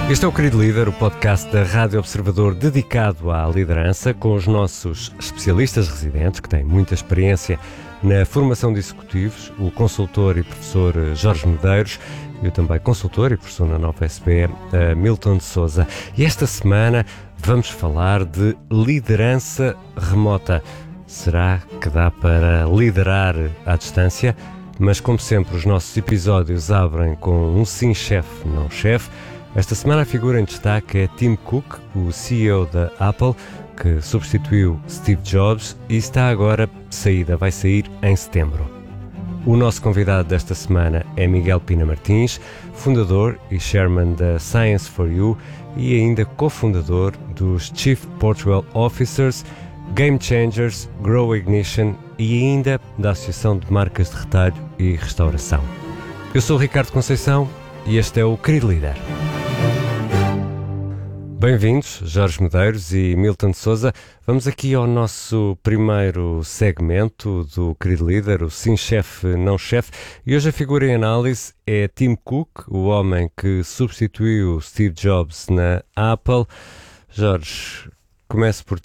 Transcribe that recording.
Este é o Querido Líder, o podcast da Rádio Observador dedicado à liderança, com os nossos especialistas residentes, que têm muita experiência na formação de executivos, o consultor e professor Jorge Medeiros, e eu também consultor e professor na Nova SBE, Milton de Sousa. E esta semana vamos falar de liderança remota. Será que dá para liderar à distância? Mas, como sempre, os nossos episódios abrem com um sim chefe, não chefe. Esta semana a figura em destaque é Tim Cook, o CEO da Apple, que substituiu Steve Jobs e está agora de saída, vai sair em setembro. O nosso convidado desta semana é Miguel Pina Martins, fundador e chairman da Science for You e ainda cofundador dos Chief Portugal Officers, Game Changers, Grow Ignition e ainda da Associação de Marcas de Retalho e Restauração. Eu sou o Ricardo Conceição e este é o Querido Líder. Bem-vindos, Jorge Medeiros e Milton de Sousa. Vamos aqui ao nosso primeiro segmento do Querido Líder, o Sim Chefe, Não Chefe. E hoje a figura em análise é Tim Cook, o homem que substituiu Steve Jobs na Apple. Jorge, começo por